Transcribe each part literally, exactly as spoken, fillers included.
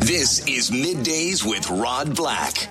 This is Middays with Rod Black.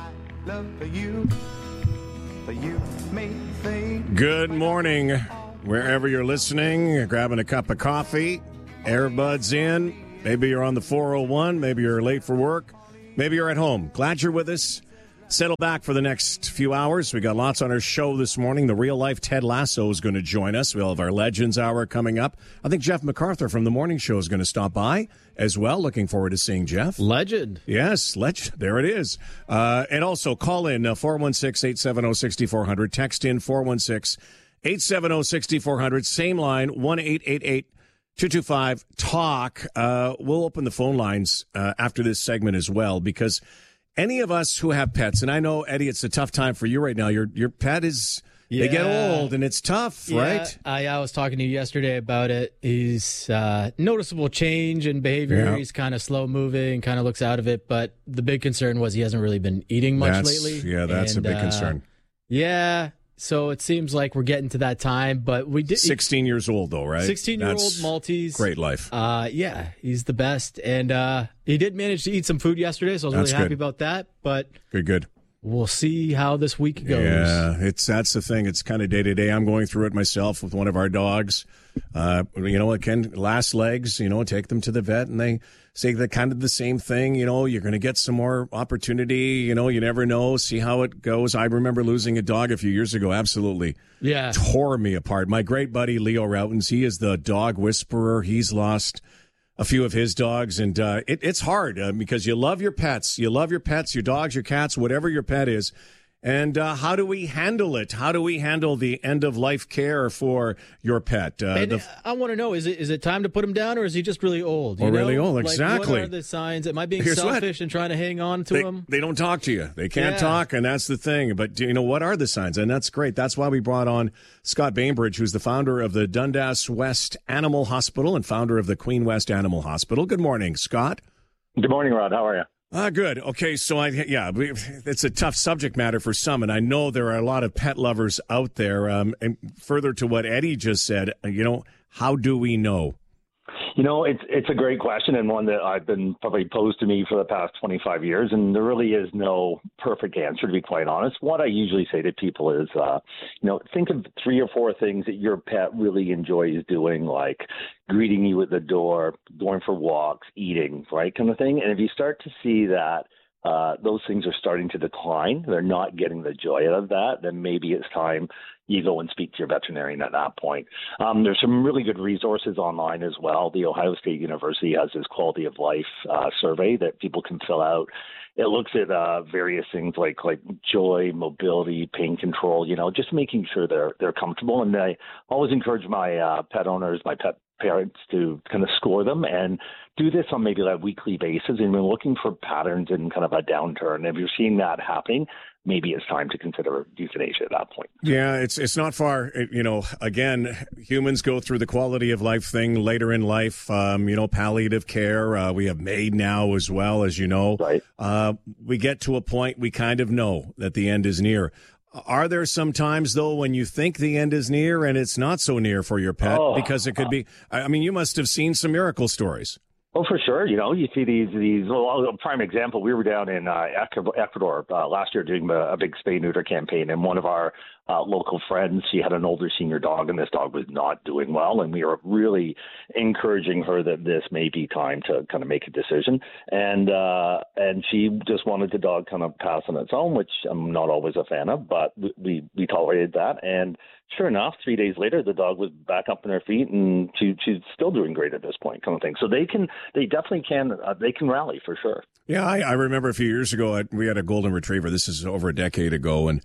Good morning, wherever you're listening, grabbing a cup of coffee, earbuds in. Maybe you're on the four oh one, maybe you're late for work, maybe you're at home. Glad you're with us. Settle back for the next few hours. We got lots on our show this morning. The real-life Ted Lasso is going to join us. We'll have our Legends Hour coming up. I think Jeff MacArthur from The Morning Show is going to stop by as well. Looking forward to seeing Jeff. Legend. Yes, legend. There it is. Uh, and also call in uh, four one six, eight seven zero, six four zero zero. Text in four one six, eight seven zero, six four zero zero. Same line, one eight eight eight, two two five, talk. Uh, we'll open the phone lines uh, after this segment as well, because any of us who have pets, and I know, Eddie, it's a tough time for you right now. Your your pet is, yeah. They get old, and it's tough, yeah, right? I, I was talking to you yesterday about it. He's uh, noticeable change in behavior. Yeah. He's kind of slow moving, kind of looks out of it. But the big concern was he hasn't really been eating much that's, lately. Yeah, that's and, a big uh, concern. Yeah. So it seems like we're getting to that time, but we did. sixteen years old, though, right? sixteen-year-old Maltese. Great life. Uh, yeah, he's the best. And uh, he did manage to eat some food yesterday, so I was That's really happy good. about that. But Good, good. we'll see how this week goes. Yeah, it's that's the thing. It's kind of day to day. I'm going through it myself with one of our dogs. Uh, you know, it can last legs. You know, take them to the vet, and they say that kind of the same thing. You know, you're going to get some more opportunity. You know, you never know. See how it goes. I remember losing a dog a few years ago. Absolutely, Yeah. tore me apart. My great buddy Leo Routens. He is the dog whisperer. He's lost a few of his dogs, and uh, it, it's hard uh, because you love your pets. You love your pets, your dogs, your cats, whatever your pet is. And uh, how do we handle it? How do we handle the end-of-life care for your pet? Uh, And the, I want to know, is it is it time to put him down, or is he just really old? You Or know? really old, Like, exactly. what are the signs? Am I being Here's what. selfish and trying to hang on to they, him? they don't talk to you. They can't Yeah. talk, and that's the thing. But do you know what are the signs? And that's great. That's why we brought on Scott Bainbridge, who's the founder of the Dundas West Animal Hospital and founder of the Queen West Animal Hospital. Good morning, Scott. Good morning, Rod. How are you? Ah, good. Okay, so I yeah, we, it's a tough subject matter for some, and I know there are a lot of pet lovers out there. Um, and further to what Eddie just said, you know, how do we know? You know, it's it's a great question, and one that I've been probably posed to me for the past twenty-five years, and there really is no perfect answer, to be quite honest. What I usually say to people is, uh, you know, think of three or four things that your pet really enjoys doing, like greeting you at the door, going for walks, eating, right, kind of thing. And if you start to see that uh, those things are starting to decline, they're not getting the joy out of that, then maybe it's time you go and speak to your veterinarian at that point. Um, there's some really good resources online as well. The Ohio State University has this quality of life uh, survey that people can fill out. It looks at uh, various things like like joy, mobility, pain control, you know, just making sure they're they're comfortable. And I always encourage my uh, pet owners, my pet parents to kind of score them and do this on maybe like a weekly basis. And we're looking for patterns in kind of a downturn. If you're seeing that happening, maybe it's time to consider euthanasia at that point. Yeah, it's it's not far. You know, again, humans go through the quality of life thing later in life. Um, you know, palliative care. Uh, we have MAID now as well, as you know. Right. Uh, we get to a point we kind of know that the end is near. Are there some times, though, when you think the end is near and it's not so near for your pet? Oh, because it could be, I mean, you must have seen some miracle stories. Oh, for sure. You know, you see these, these well, a prime example, we were down in uh, Ecuador uh, last year doing a, a big spay-neuter campaign, and one of our uh, local friends, she had an older senior dog, and this dog was not doing well, and we were really encouraging her that this may be time to kind of make a decision, and uh, and she just wanted the dog kind of pass on its own, which I'm not always a fan of, but we, we, we tolerated that, and sure enough, three days later, the dog was back up on her feet, and she, she's still doing great at this point, kind of thing. So they can, they definitely can, uh, they can rally for sure. Yeah, I, I remember a few years ago, I, we had a golden retriever. This is over a decade ago, and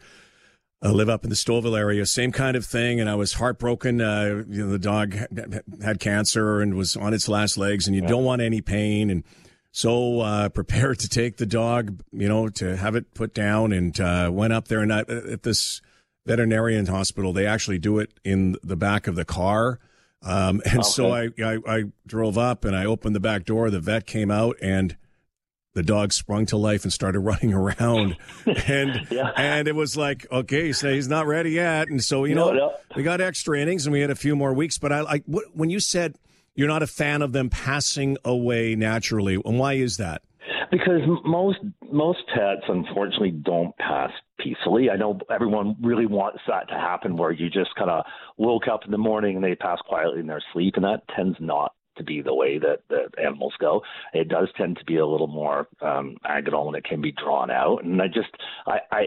I live up in the Stouffville area, same kind of thing. And I was heartbroken. Uh, you know, the dog had, had cancer and was on its last legs, and you yeah. don't want any pain. And so uh, prepared to take the dog, you know, to have it put down, and uh, went up there. And I, at this veterinarian hospital, they actually do it in the back of the car. Um, and okay. so I, I, I drove up and I opened the back door. The vet came out, and the dog sprung to life and started running around. And yeah. and it was like, okay, so he's not ready yet. And so, you no, know, no. we got extra innings and we had a few more weeks. But I like when you said you're not a fan of them passing away naturally, and why is that? Because most most pets, unfortunately, don't pass peacefully. I know everyone really wants that to happen, where you just kind of woke up in the morning and they pass quietly in their sleep, and that tends not to be the way that, that animals go. It does tend to be a little more um, agonal, and it can be drawn out. And I just, I, I